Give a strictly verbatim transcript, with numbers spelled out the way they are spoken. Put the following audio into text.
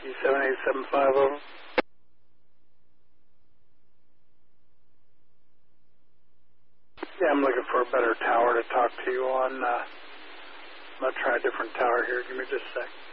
Yankee seven eight seven five, over. Yeah, I'm looking for a better tower to talk to you on. Uh, I'm going to try a different tower here. Give me just a sec.